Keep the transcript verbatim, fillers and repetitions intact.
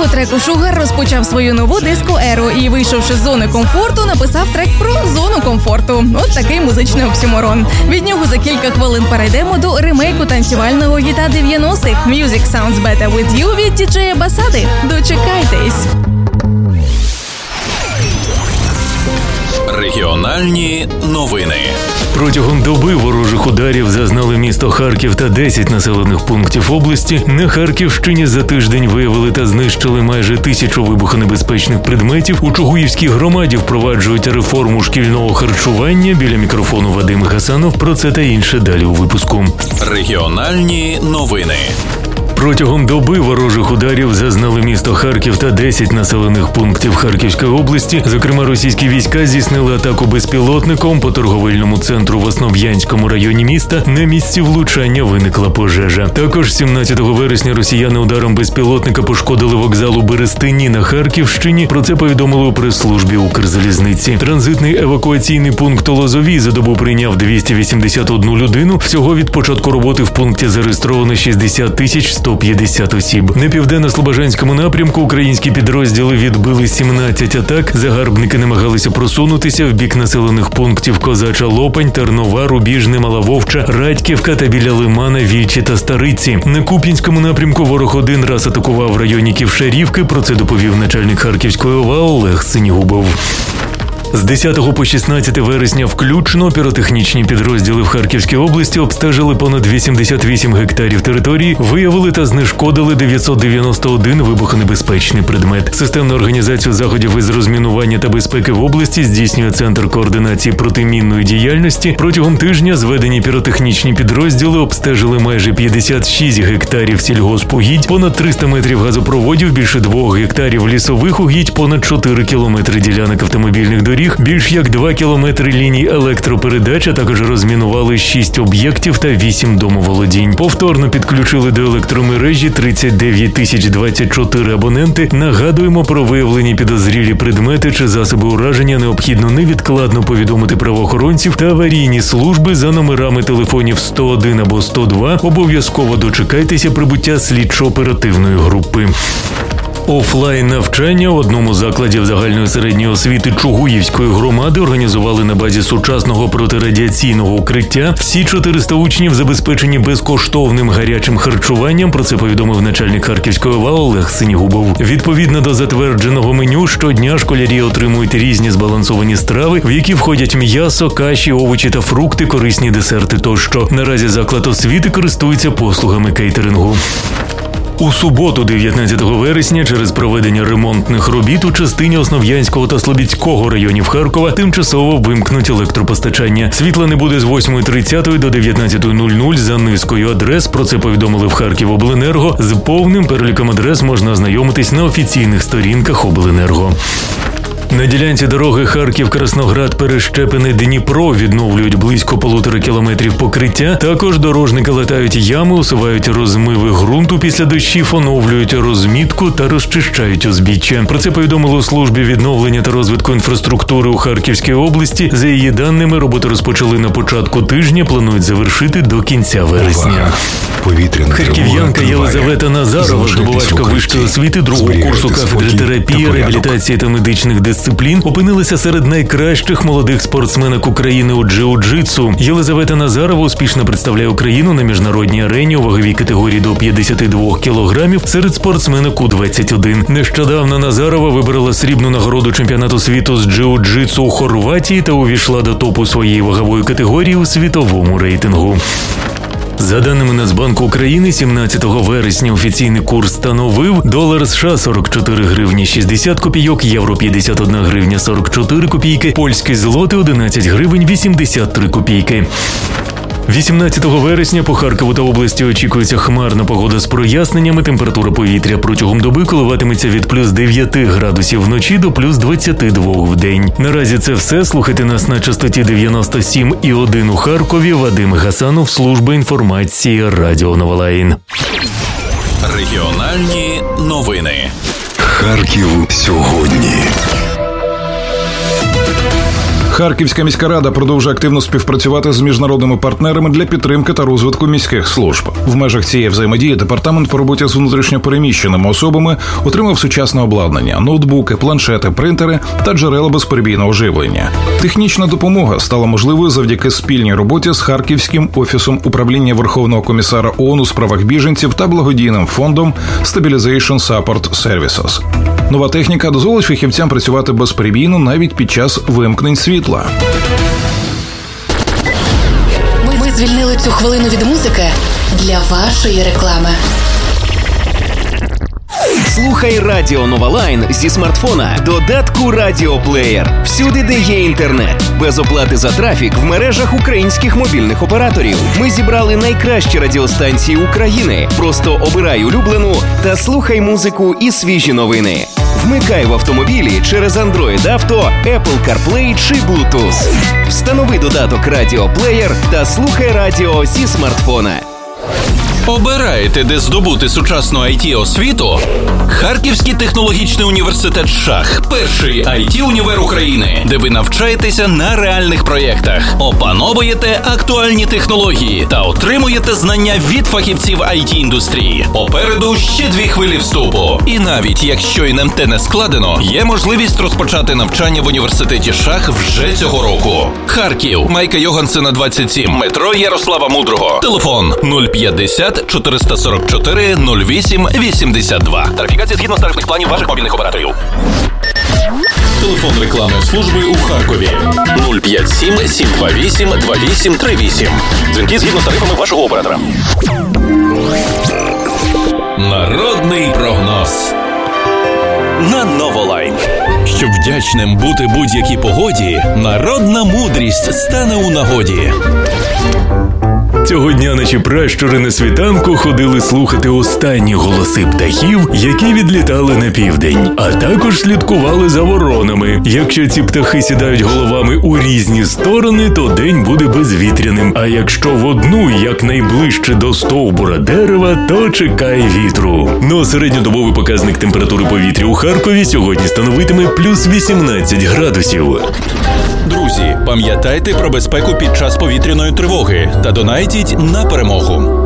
його треку «Шугар» розпочав свою нову диско-еру і, вийшовши з зони комфорту, написав трек про зону комфорту. От такий музичний оксюморон. Від нього за кілька хвилин перейдемо до ремейку танцювального гіта дев'яностих «Music Sounds Better With You» від діджея Басади. Дочекайтесь! Регіональні новини. Протягом доби ворожих ударів зазнали місто Харків та десять населених пунктів області. На Харківщині за тиждень виявили та знищили майже тисячу вибухонебезпечних предметів. У Чугуївській громаді впроваджують реформу шкільного харчування. Біля мікрофону Вадим Гасанов. Про це та інше далі у випуску. Регіональні новини. Протягом доби ворожих ударів зазнали місто Харків та десять населених пунктів Харківської області. Зокрема, російські війська здійснили атаку безпілотником по торговельному центру в Основ'янському районі міста. На місці влучання виникла пожежа. Також сімнадцятого вересня росіяни ударом безпілотника пошкодили вокзал у Берестині на Харківщині. Про це повідомили у прес-службі Укрзалізниці. Транзитний евакуаційний пункт у Лозовій за добу прийняв двісті вісімдесят одну людину. Всього від початку роботи в пункті зареєстровано шістдесят тисяч сто п'ятдесят осіб. На південно-слобожанському напрямку українські підрозділи відбили сімнадцять атак. Загарбники намагалися просунутися в бік населених пунктів Козача Лопань, Тернова, Рубіжне, Малововча, Радьківка та біля Лимана, Вільчі та Стариці. На Куп'янському напрямку ворог один раз атакував в районі Ківшарівки. Про це доповів начальник Харківської ОВА Олег Синігубов. З десятого по шістнадцяте вересня включно піротехнічні підрозділи в Харківській області обстежили понад вісімдесят вісім гектарів території, виявили та знешкодили дев'ятсот дев'яносто один вибухонебезпечний предмет. Системну організацію заходів із розмінування та безпеки в області здійснює Центр координації протимінної діяльності. Протягом тижня зведені піротехнічні підрозділи обстежили майже п'ятдесят шість гектарів сільгоспугідь, понад триста метрів газопроводів, більше двох гектарів лісових угідь, понад чотири кілометри ділянок автомобільних доріг, більш як два кілометри ліній електропередач, а також розмінували шість об'єктів та вісім домоволодінь. Повторно підключили до електромережі тридцять дев'ять тисяч двадцять чотири абоненти. Нагадуємо, про виявлені підозрілі предмети чи засоби ураження необхідно невідкладно повідомити правоохоронців та аварійні служби за номерами телефонів сто один або сто два. Обов'язково дочекайтеся прибуття слідчо-оперативної групи. Офлайн-навчання в одному з закладів загальної середньої освіти Чугуївської громади організували на базі сучасного протирадіаційного укриття. Всі чотириста учнів забезпечені безкоштовним гарячим харчуванням. Про це повідомив начальник Харківської ОВА Олег Синігубов. Відповідно до затвердженого меню, щодня школярі отримують різні збалансовані страви, в які входять м'ясо, каші, овочі та фрукти, корисні десерти тощо. Наразі заклад освіти користується послугами кейтерингу. У суботу, дев'ятнадцятого вересня, через проведення ремонтних робіт у частині Основ'янського та Слобідського районів Харкова тимчасово вимкнуть електропостачання. Світла не буде з восьмої тридцять до дев'ятнадцятої нуль нуль за низкою адрес. Про це повідомили в Харківобленерго. З повним переліком адрес можна ознайомитись на офіційних сторінках обленерго. На ділянці дороги Харків-Красноград-Перещепине-Дніпро відновлюють близько полутора кілометрів покриття. Також дорожники латають ями, усувають розмиви ґрунту після дощів, оновлюють розмітку та розчищають узбіччя. Про це повідомили у службі відновлення та розвитку інфраструктури у Харківській області. За її даними, роботи розпочали на початку тижня, планують завершити до кінця вересня. Харків'янка Єлизавета Назарова, здобувачка вищої освіти другого курсу кафедри терапії, реабілітації та медичних дисциплін, опинилася серед найкращих молодих спортсменок України у джиу-джитсу. Єлизавета Назарова успішно представляє Україну на міжнародній арені у ваговій категорії до п'ятдесят два кілограмів серед спортсменок у двадцять один. Нещодавно Назарова вибрала срібну нагороду чемпіонату світу з джиу-джитсу у Хорватії та увійшла до топу своєї вагової категорії у світовому рейтингу. За даними Нацбанку України, сімнадцятого вересня офіційний курс становив долар США сорок чотири гривні шістдесят копійок, євро п'ятдесят одна гривня сорок чотири копійки, польський злотий одинадцять гривень вісімдесят три копійки. вісімнадцятого вересня по Харкову та області очікується хмарна погода з проясненнями. Температура повітря протягом доби коливатиметься від плюс дев'яти градусів вночі до плюс двадцяти двох в день. Наразі це все. Слухайте нас на частоті дев'яносто сім і один у Харкові. Вадим Гасанов, служба інформації Радіо Новолаїн. Регіональні новини. Харків сьогодні. Харківська міська рада продовжує активно співпрацювати з міжнародними партнерами для підтримки та розвитку міських служб. В межах цієї взаємодії департамент по роботі з внутрішньопереміщеними особами отримав сучасне обладнання, ноутбуки, планшети, принтери та джерела безперебійного живлення. Технічна допомога стала можливою завдяки спільній роботі з Харківським офісом управління Верховного комісара ООН у справах біженців та благодійним фондом Stabilization Support Services. Нова техніка дозволить фахівцям працювати безперебійно навіть під час вимкнень світла. Ми, ми звільнили цю хвилину від музики для вашої реклами. Слухай Радіо Новалайн зі смартфона, додатку Радіоплеєр. Всюди, де є інтернет. Без оплати за трафік в мережах українських мобільних операторів. Ми зібрали найкращі радіостанції України. Просто обирай улюблену та слухай музику і свіжі новини. Вмикай в автомобілі через Android Auto, Apple CarPlay чи Bluetooth. Встанови додаток Радіоплеєр та слухай радіо зі смартфона. Обираєте, де здобути сучасну ай ті-освіту? Харківський технологічний університет «Шах» – перший ай ті-універ України, де ви навчаєтеся на реальних проєктах, опановуєте актуальні технології та отримуєте знання від фахівців ай ті-індустрії. Попереду ще дві хвилі вступу. І навіть якщо ен ем те не складено, є можливість розпочати навчання в університеті «Шах» вже цього року. Харків, Майка Йогансена, двадцять сім, метро Ярослава Мудрого. Телефон нуль п'ятдесят чотириста сорок чотири нуль вісім вісімдесят два. Тарифікація згідно з тарифних планів ваших мобільних операторів. Телефон рекламної служби у Харкові нуль п'ять сім сім два вісім два вісім три вісім. Дзвінки згідно з тарифами вашого оператора. Народний прогноз на Новолайн. Щоб вдячним бути будь-якій погоді, народна мудрість стане у нагоді. Цього дня наші пращури на світанку ходили слухати останні голоси птахів, які відлітали на південь, а також слідкували за воронами. Якщо ці птахи сідають головами у різні сторони, то день буде безвітряним, а якщо в одну, якнайближче до стовбура дерева, то чекай вітру. Ну, середньодобовий показник температури повітря у Харкові сьогодні становитиме плюс вісімнадцять градусів. Друзі, пам'ятайте про безпеку під час повітряної тривоги та донайтіть на перемогу.